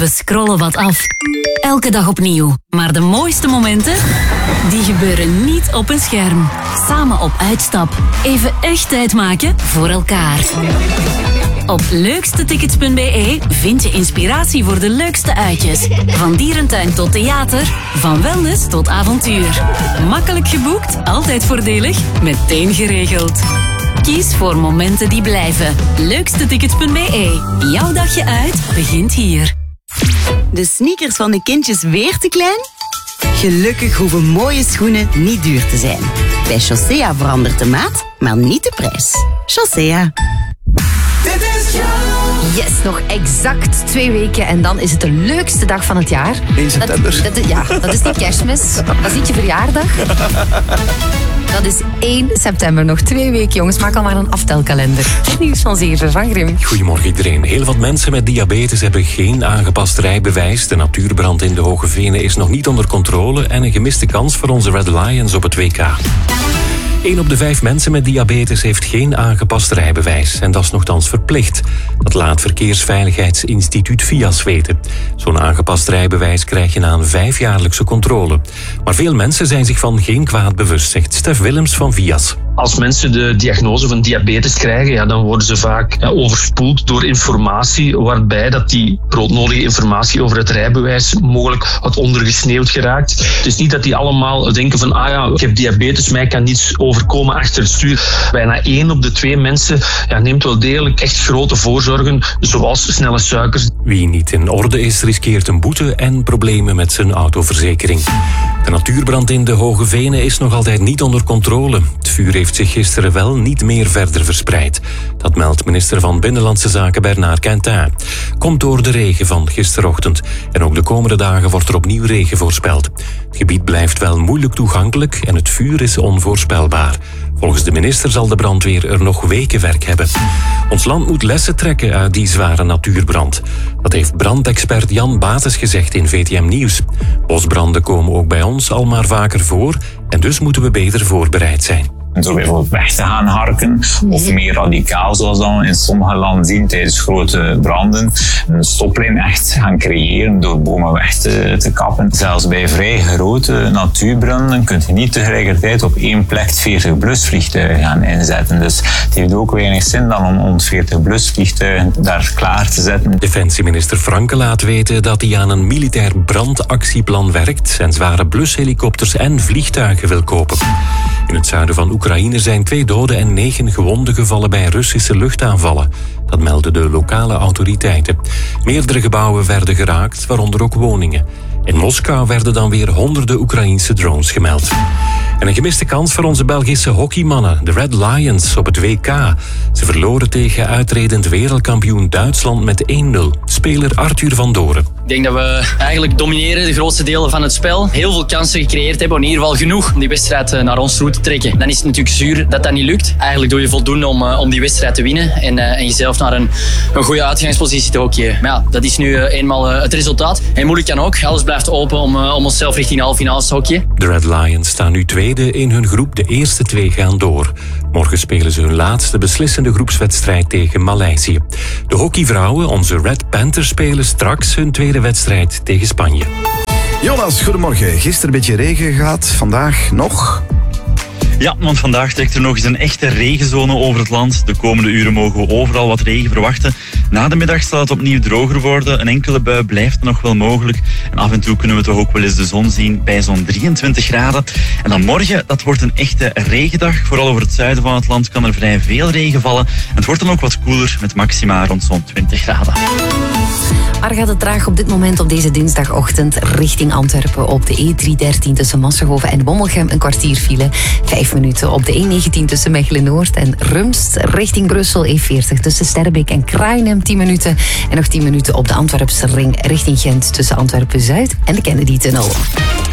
scrollen wat af. Elke dag opnieuw. Maar de mooiste momenten, die gebeuren niet op een scherm. Samen op uitstap. Even echt tijd maken voor elkaar. Op leukstetickets.be vind je inspiratie voor de leukste uitjes. Van dierentuin tot theater, van wellness tot avontuur. Makkelijk geboekt, altijd voordelig, meteen geregeld. Kies voor momenten die blijven. Leukstetickets.be. Jouw dagje uit begint hier. De sneakers van de kindjes weer te klein? Gelukkig hoeven mooie schoenen niet duur te zijn. Bij Chaussea verandert de maat, maar niet de prijs. Chaussea. Yes, nog exact 2 weken en dan is het de leukste dag van het jaar. 1 september. Dat is niet kerstmis, dat is niet je verjaardag. Dat is 1 september, nog 2 weken jongens. Maak al maar een aftelkalender. Het nieuws van Zeven van Grim. Goedemorgen iedereen. Heel wat mensen met diabetes hebben geen aangepast rijbewijs. De natuurbrand in de Hoge Venen is nog niet onder controle en een gemiste kans voor onze Red Lions op het WK. 1 op de 5 mensen met diabetes heeft geen aangepast rijbewijs. En dat is nogthans verplicht. Dat laat Verkeersveiligheidsinstituut VIAS weten. Zo'n aangepast rijbewijs krijg je na een 5-jaarlijkse controle. Maar veel mensen zijn zich van geen kwaad bewust, zegt Stef Willems van VIAS. Als mensen de diagnose van diabetes krijgen, ja, dan worden ze vaak overspoeld door informatie, waarbij dat die broodnodige informatie over het rijbewijs mogelijk wat ondergesneeuwd geraakt. Het is niet dat die allemaal denken van, ik heb diabetes, mij kan niets overkomen achter het stuur. Bijna 1 op de 2 mensen neemt wel degelijk echt grote voorzorgen, zoals snelle suikers. Wie niet in orde is, riskeert een boete en problemen met zijn autoverzekering. De natuurbrand in de Hoge Venen is nog altijd niet onder controle. Het vuur heeft zich gisteren wel niet meer verder verspreid. Dat meldt minister van Binnenlandse Zaken Bernard Quentin. Komt door de regen van gisterochtend. En ook de komende dagen wordt er opnieuw regen voorspeld. Het gebied blijft wel moeilijk toegankelijk en het vuur is onvoorspelbaar. Volgens de minister zal de brandweer er nog weken werk hebben. Ons land moet lessen trekken uit die zware natuurbrand. Dat heeft brandexpert Jan Bates gezegd in VTM Nieuws. Bosbranden komen ook bij ons al maar vaker voor en dus moeten we beter voorbereid zijn. Zo bijvoorbeeld weg te gaan harken of meer radicaal, zoals dan in sommige landen zien tijdens grote branden, een stoplijn echt gaan creëren door bomen weg te kappen. Zelfs bij vrij grote natuurbranden kun je niet tegelijkertijd op 1 plek 40 blusvliegtuigen gaan inzetten. Dus het heeft ook weinig zin dan om 40 blusvliegtuigen daar klaar te zetten. Defensieminister Franke laat weten dat hij aan een militair brandactieplan werkt en zware blushelikopters en vliegtuigen wil kopen. In het zuiden van Oekraïne zijn 2 doden en 9 gewonden gevallen bij Russische luchtaanvallen. Dat melden de lokale autoriteiten. Meerdere gebouwen werden geraakt, waaronder ook woningen. In Moskou werden dan weer honderden Oekraïense drones gemeld. En een gemiste kans voor onze Belgische hockeymannen, de Red Lions, op het WK. Ze verloren tegen uitredend wereldkampioen Duitsland met 1-0. Speler Arthur van Doren. Ik denk dat we eigenlijk domineren, de grootste delen van het spel. Heel veel kansen gecreëerd hebben, in ieder geval genoeg om die wedstrijd naar ons toe te trekken. Dan is het natuurlijk zuur dat dat niet lukt. Eigenlijk doe je voldoende om die wedstrijd te winnen en jezelf naar een goede uitgangspositie te hockeyen. Maar ja, dat is nu eenmaal het resultaat. En moeilijk kan ook, alles blijft open om onszelf richting halve finales te hockeyen. De Red Lions staan nu tweede in hun groep, de eerste 2 gaan door. Morgen spelen ze hun laatste beslissende groepswedstrijd tegen Maleisië. De hockeyvrouwen, onze Red Panthers, spelen straks hun tweede wedstrijd tegen Spanje. Jonas, goedemorgen. Gisteren een beetje regen gehad, vandaag nog? Ja, want vandaag trekt er nog eens een echte regenzone over het land. De komende uren mogen we overal wat regen verwachten. Na de middag zal het opnieuw droger worden. Een enkele bui blijft nog wel mogelijk. En af en toe kunnen we toch ook wel eens de zon zien bij zo'n 23 graden. En dan morgen, dat wordt een echte regendag. Vooral over het zuiden van het land kan er vrij veel regen vallen. En het wordt dan ook wat koeler met maxima rond zo'n 20 graden. Waar gaat het traag op dit moment op deze dinsdagochtend richting Antwerpen? Op de E313 tussen Massenhoven en Wommelgem een kwartier file. 5 minuten op de E19 tussen Mechelen-Noord en Rumst richting Brussel. E40 tussen Sterbeek en Kruinem 10 minuten. En nog 10 minuten op de Antwerpse ring richting Gent tussen Antwerpen-Zuid en de Kennedy-tunnel.